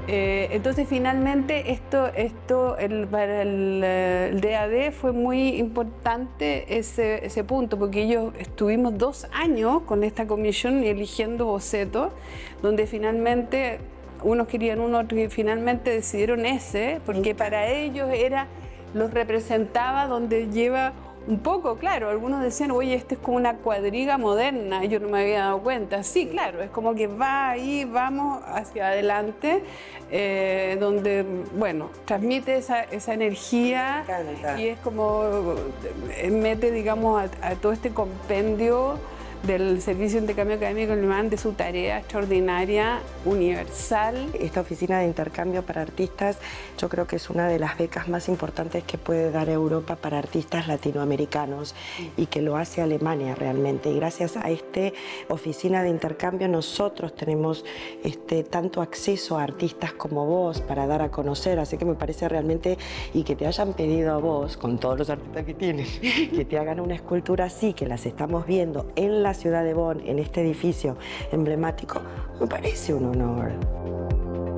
Entonces finalmente para el DAD fue muy importante ese punto, porque ellos estuvimos 2 años con esta comisión eligiendo bocetos, donde finalmente unos querían uno, otros, y finalmente decidieron ese, porque para ellos los representaba donde lleva un poco, claro, algunos decían, oye, este es como una cuadriga moderna, yo no me había dado cuenta. Sí, claro, es como que va ahí, vamos hacia adelante, donde, bueno, transmite esa energía y es como, mete, digamos, a todo este compendio del Servicio de Intercambio Académico Alemán de su tarea extraordinaria, universal. Esta oficina de intercambio para artistas, yo creo que es una de las becas más importantes que puede dar Europa para artistas latinoamericanos y que lo hace Alemania realmente. Y gracias a esta oficina de intercambio nosotros tenemos tanto acceso a artistas como vos para dar a conocer, así que me parece realmente, y que te hayan pedido a vos, con todos los artistas que tienen, que te hagan una escultura así, que las estamos viendo en la ciudad de Bonn, en este edificio emblemático, me parece un honor.